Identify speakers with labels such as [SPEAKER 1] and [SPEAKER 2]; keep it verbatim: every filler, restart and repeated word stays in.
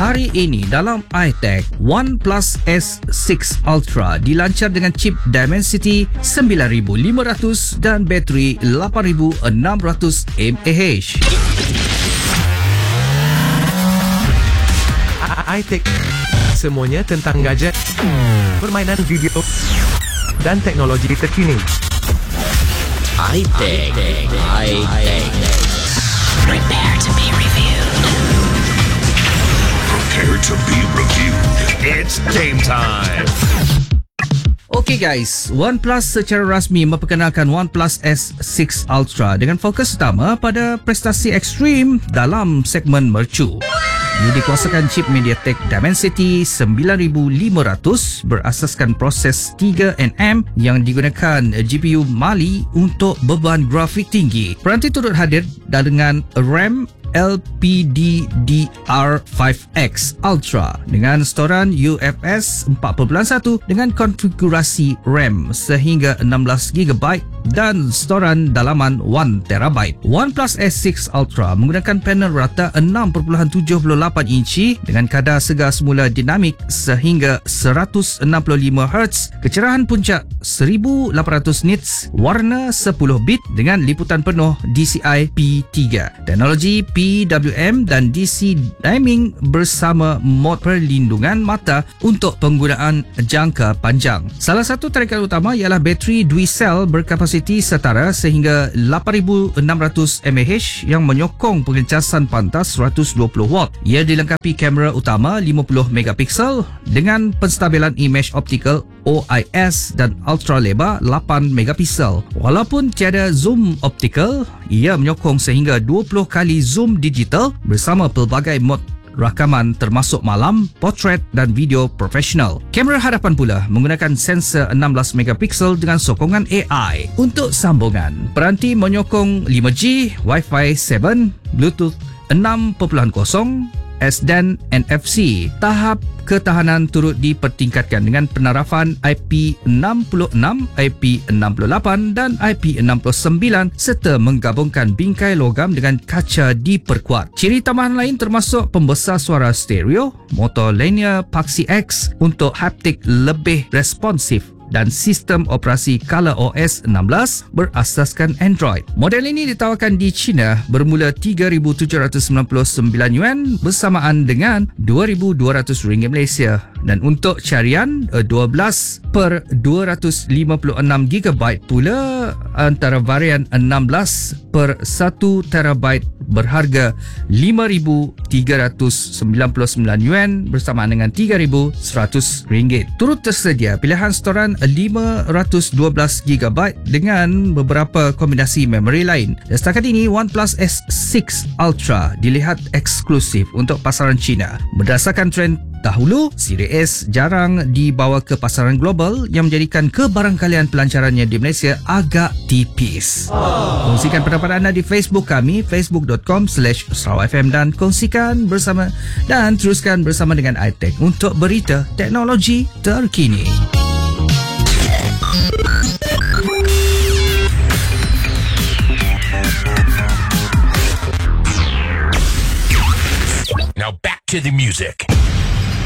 [SPEAKER 1] Hari ini dalam iTech, OnePlus S six Ultra dilancar dengan chip Dimensity sembilan ribu lima ratus dan bateri lapan ribu enam ratus mAh.
[SPEAKER 2] iTech, semuanya tentang gadget, permainan video dan teknologi terkini.
[SPEAKER 3] iTech, iTech.
[SPEAKER 4] Prepare to be reviewed.
[SPEAKER 5] Prepare to be reviewed. It's game time.
[SPEAKER 1] Okey guys, OnePlus secara rasmi memperkenalkan OnePlus S six Ultra dengan fokus utama pada prestasi ekstrim dalam segmen mercu. Ia dikuasakan chip MediaTek Dimensity sembilan ribu lima ratus berasaskan proses tiga nanometer yang digunakan G P U Mali untuk beban grafik tinggi. Peranti turut hadir dengan RAM L P D D R lima X Ultra dengan storan U F S empat titik satu dengan konfigurasi RAM sehingga enam belas gigabyte dan storan dalaman satu terabyte. OnePlus S six Ultra menggunakan panel rata enam perpuluhan tujuh lapan inci dengan kadar segar semula dinamik sehingga seratus enam puluh lima hertz, kecerahan puncak seribu lapan ratus nits, warna sepuluh bit dengan liputan penuh D C I P tiga. Teknologi P W M dan D C dimming bersama mod perlindungan mata untuk penggunaan jangka panjang. Salah satu tarikan utama ialah bateri dual-cell berkapasiti setara sehingga lapan ribu enam ratus mAh yang menyokong pengecasan pantas seratus dua puluh watt. Ia dilengkapi kamera utama lima puluh megapiksel dengan penstabilan image optical O I S dan ultra lebar lapan megapiksel. Walaupun tiada zoom optical, ia menyokong sehingga dua puluh kali zoom digital bersama pelbagai mod rakaman termasuk malam, portrait dan video profesional. Kamera hadapan pula menggunakan sensor enam belas megapiksel dengan sokongan A I. Untuk sambungan, peranti menyokong lima G, Wi-Fi tujuh, Bluetooth enam titik kosong, S D A N, N F C. Tahap ketahanan turut dipertingkatkan dengan penarafan I P enam puluh enam, I P enam puluh lapan dan I P enam puluh sembilan serta menggabungkan bingkai logam dengan kaca diperkuat. Ciri tambahan lain termasuk pembesar suara stereo, motor linear Paxi X untuk haptik lebih responsif dan sistem operasi ColorOS enam belas berasaskan Android. Model ini ditawarkan di China bermula tiga ribu tujuh ratus sembilan puluh sembilan yuan bersamaan dengan dua ribu dua ratus ringgit Malaysia. Dan untuk carian dua belas per dua ratus lima puluh enam gigabyte pula antara varian enam belas per satu terabyte berharga lima ribu tiga ratus sembilan puluh sembilan yuan bersamaan dengan tiga ribu seratus ringgit. Turut tersedia pilihan storan lima ratus dua belas gigabyte dengan beberapa kombinasi memori lain. Dan setakat ini OnePlus S six Ultra dilihat eksklusif untuk pasaran China. Berdasarkan trend dahulu, Seri S jarang dibawa ke pasaran global yang menjadikan kebarangkalian pelancarannya di Malaysia agak tipis. Kongsikan pendapat anda di Facebook kami, facebook dot com slash sarawak f m dan kongsikan bersama dan teruskan bersama dengan iTech untuk berita teknologi terkini.
[SPEAKER 5] Now back to the music.